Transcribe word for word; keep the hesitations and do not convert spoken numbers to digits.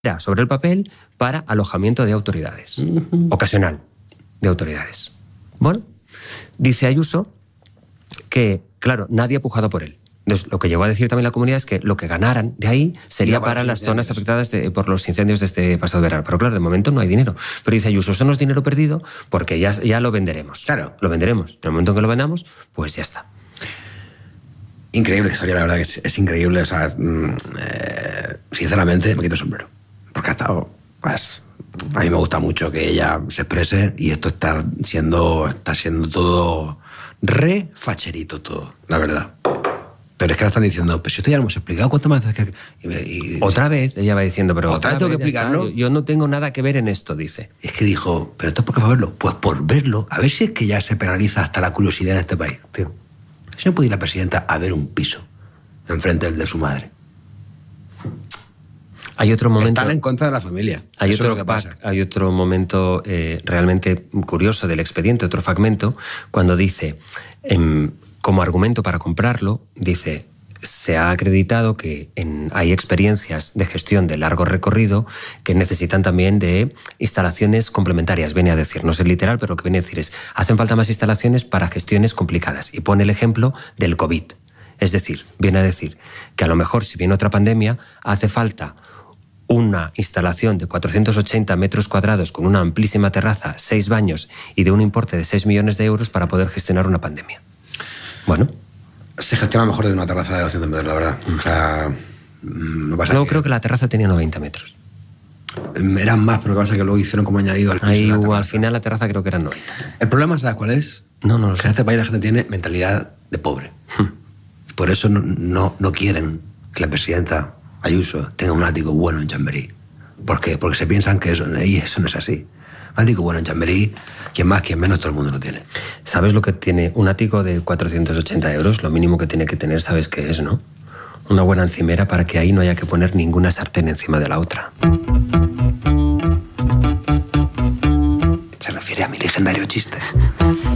sobre el papel para alojamiento de autoridades, uh-huh. ocasional de autoridades. Bueno, dice Ayuso que, claro, nadie ha pujado por él. Entonces, lo que llegó a decir también la comunidad es que lo que ganaran de ahí sería para, para las zonas afectadas de, por los incendios de este pasado verano. Pero claro, de momento no hay dinero. Pero dice Ayuso, eso no es dinero perdido porque ya, ya lo venderemos. Claro. Lo venderemos. En el momento en que lo vendamos, pues ya está. Increíble historia, la verdad que es, es increíble. O sea, eh, sinceramente me quito el sombrero. Porque ha estado, pues, a mí me gusta mucho que ella se exprese y esto está siendo, está siendo todo re facherito todo, la verdad. Pero es que ahora están diciendo, pues si esto ya lo hemos explicado, ¿cuánto más? Que... Y, y... Otra vez ella va diciendo, pero otra vez tengo que explicarlo. Yo, yo no tengo nada que ver en esto, dice. Es que dijo, ¿pero esto por qué va a verlo? Pues por verlo, a ver si es que ya se penaliza hasta la curiosidad en este país, tío. Si no puede ir la presidenta a ver un piso enfrente del de su madre. Hay otro momento. Están en contra de la familia. Hay, Eso otro, es lo que pasa. Hay otro momento eh, realmente curioso del expediente, otro fragmento, cuando dice, eh, como argumento para comprarlo, dice, se ha acreditado que en, hay experiencias de gestión de largo recorrido que necesitan también de instalaciones complementarias. Viene a decir, no es literal, pero lo que viene a decir es, hacen falta más instalaciones para gestiones complicadas. Y pone el ejemplo del COVID. Es decir, viene a decir que a lo mejor si viene otra pandemia, hace falta una instalación de cuatrocientos ochenta metros cuadrados con una amplísima terraza, seis baños y de un importe de seis millones de euros para poder gestionar una pandemia. Bueno. Se gestiona mejor de una terraza de doscientos metros, la verdad. O sea, no pasa Luego que... creo que la terraza tenía noventa metros. Eran más, pero lo que pasa es que luego hicieron como añadido al piso. Ahí hubo, al final la terraza creo que eran noventa. El problema, ¿sabes cuál es? No, no lo sé. Que en este país la gente tiene mentalidad de pobre. Por eso no, no, no quieren que la presidenta Ayuso tenga un ático bueno en Chamberí. ¿Por qué? Porque se piensan que eso, y eso no es así. Un ático bueno en Chamberí, quien más, quien menos, todo el mundo lo tiene. ¿Sabes lo que tiene un ático de cuatrocientos ochenta euros? Lo mínimo que tiene que tener, ¿sabes qué es, no? Una buena encimera para que ahí no haya que poner ninguna sartén encima de la otra. Se refiere a mi legendario chiste.